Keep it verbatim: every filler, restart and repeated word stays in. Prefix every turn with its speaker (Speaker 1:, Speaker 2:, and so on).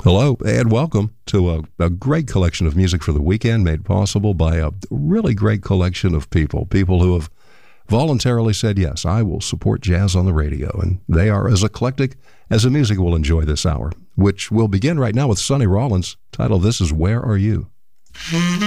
Speaker 1: Hello, and welcome to a, a great collection of music for the weekend made possible by a really great collection of people, people who have voluntarily said, yes, I will support jazz on the radio, and they are as eclectic as the music we'll enjoy this hour, which will begin right now with Sonny Rollins, titled This Is Where Are You?